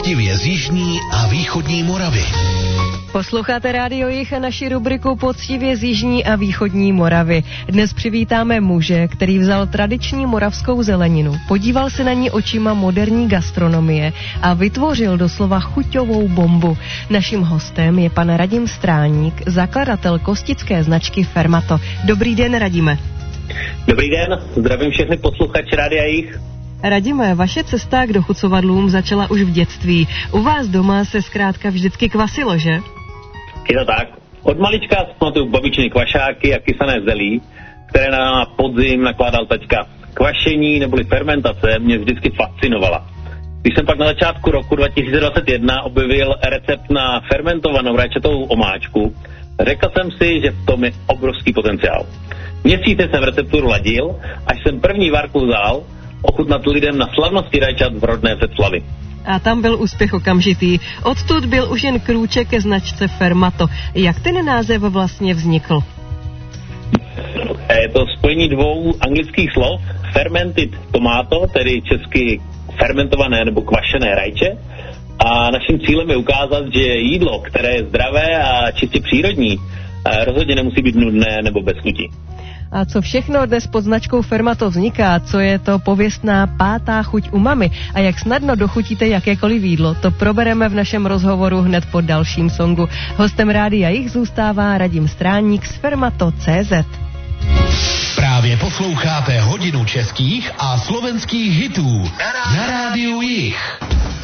poctivě z jižní a východní Moravy. Posloucháte Rádio Jih a naši rubriku Poctivě z jižní a východní Moravy. Dnes přivítáme muže, který vzal tradiční moravskou zeleninu, podíval se na ní očima moderní gastronomie a vytvořil doslova chuťovou bombu. Naším hostem je pan Radim Stráník, zakladatel kostické značky Fermato. Dobrý den, Radime. Dobrý den, zdravím všechny posluchače Rádia Jih. Radime, vaše cesta k dochucovadlům začala už v dětství. U vás doma se zkrátka vždycky kvasilo, že? Je to tak. Od malička pamatuju babičiny kvašáky a kysané zelí, které na podzim nakládal taťka. Kvašení neboli fermentace mě vždycky fascinovala. Když jsem pak na začátku roku 2021 objevil recept na fermentovanou rajčatovou omáčku, řekl jsem si, že v tom je obrovský potenciál. Měsíce jsem recepturu ladil, až jsem první várku vzal, ochutnat lidem na slavnosti rajčat v rodné Břeclavi. A tam byl úspěch okamžitý. Odtud byl už jen krůček ke značce Fermato. Jak ten název vlastně vznikl? Je to spojení dvou anglických slov. Fermented tomato, tedy česky fermentované nebo kvašené rajče. A naším cílem je ukázat, že jídlo, které je zdravé a čistě přírodní, rozhodně nemusí být nudné nebo bez chuti. A co všechno dnes pod značkou Fermato vzniká, co je to pověstná pátá chuť umami a jak snadno dochutíte jakékoliv jídlo, to probereme v našem rozhovoru hned po dalším songu. Hostem Rádia Jih zůstává Radim Stráník z Fermato.cz. Právě posloucháte hodinu českých a slovenských hitů na Rádiu Jih.